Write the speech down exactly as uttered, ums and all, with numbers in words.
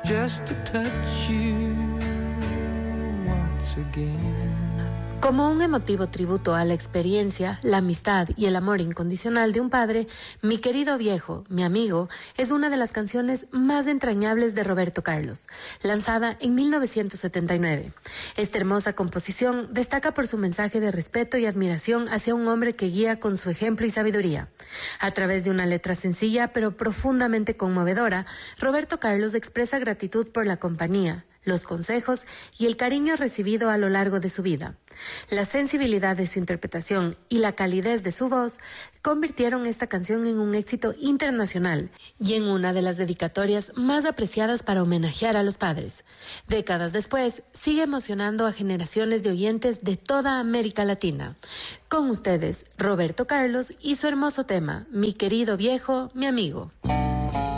just to touch you once again. Como un emotivo tributo a la experiencia, la amistad y el amor incondicional de un padre, Mi querido viejo, mi amigo, es una de las canciones más entrañables de Roberto Carlos, lanzada en mil novecientos setenta y nueve. Esta hermosa composición destaca por su mensaje de respeto y admiración hacia un hombre que guía con su ejemplo y sabiduría. A través de una letra sencilla pero profundamente conmovedora, Roberto Carlos expresa gratitud por la compañía, los consejos y el cariño recibido a lo largo de su vida. La sensibilidad de su interpretación y la calidez de su voz convirtieron esta canción en un éxito internacional y en una de las dedicatorias más apreciadas para homenajear a los padres. Décadas después, sigue emocionando a generaciones de oyentes de toda América Latina. Con ustedes, Roberto Carlos y su hermoso tema, Mi querido viejo, mi amigo.